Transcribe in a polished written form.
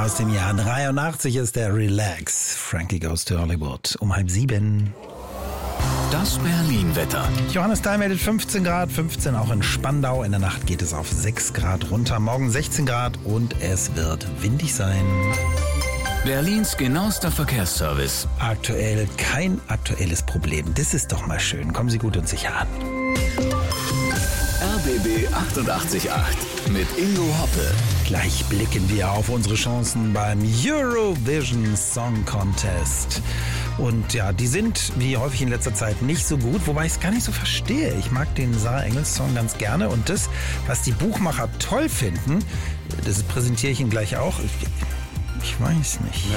aus dem Jahr 83 ist der Relax. Frankie Goes to Hollywood. Um 6:30. Das Berlin-Wetter. Johannes Dahl meldet 15 Grad, 15 auch in Spandau. In der Nacht geht es auf 6 Grad runter. Morgen 16 Grad und es wird windig sein. Berlins genauester Verkehrsservice. Aktuell kein aktuelles Problem. Das ist doch mal schön. Kommen Sie gut und sicher an. RBB 88.8 mit Ingo Hoppe. Gleich blicken wir auf unsere Chancen beim Eurovision Song Contest. Und ja, die sind, wie häufig in letzter Zeit, nicht so gut, wobei ich es gar nicht so verstehe. Ich mag den Sarah Engels Song ganz gerne und das, was die Buchmacher toll finden, das präsentiere ich Ihnen gleich auch. Ich weiß nicht.